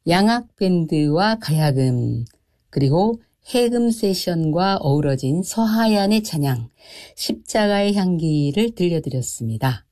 양악밴드와 가야금, 그리고 해금 세션과 어우러진 서하얀의 찬양, 십자가의 향기를 들려드렸습니다.